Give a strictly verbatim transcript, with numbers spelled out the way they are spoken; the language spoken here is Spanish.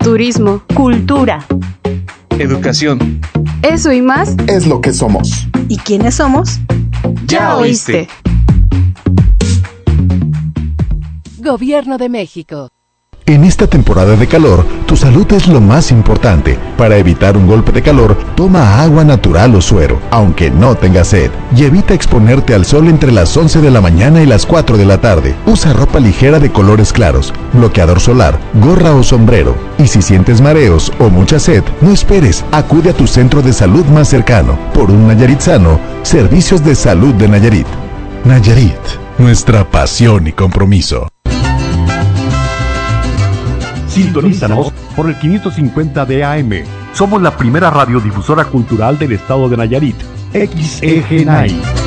turismo, cultura, educación. Eso y más es lo que somos. ¿Y quiénes somos? Ya oíste. Gobierno de México. En esta temporada de calor, tu salud es lo más importante. Para evitar un golpe de calor, toma agua natural o suero, aunque no tengas sed. Y evita exponerte al sol entre las once de la mañana y las cuatro de la tarde. Usa ropa ligera de colores claros, bloqueador solar, gorra o sombrero. Y si sientes mareos o mucha sed, no esperes. Acude a tu centro de salud más cercano. Por un Nayarit sano, Servicios de Salud de Nayarit. Nayarit, nuestra pasión y compromiso. Sintonízanos por el quinientos cincuenta de A M. Somos la primera radiodifusora cultural del estado de Nayarit. X E G N A I.